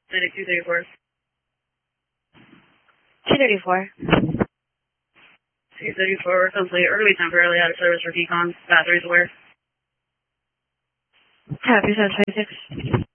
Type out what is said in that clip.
Medic 234. 234. 234, complete. We're going to be temporarily out of service for Pecan. Batteries aware. Happy 726.